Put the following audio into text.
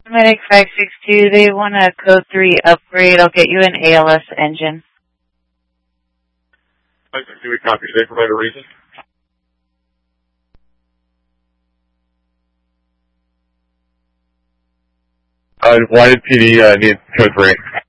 Medic 562, they want a code 3 upgrade. I'll get you an ALS engine. 562, we copy. They provide a reason? Why did PD need code 3?